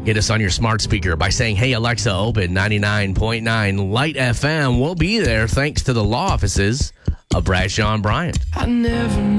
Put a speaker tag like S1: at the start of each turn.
S1: Get us on your smart speaker by saying, "Hey, Alexa, open 99.9 Light FM." We'll be there thanks to the law offices of Bradshaw and Bryant.
S2: I never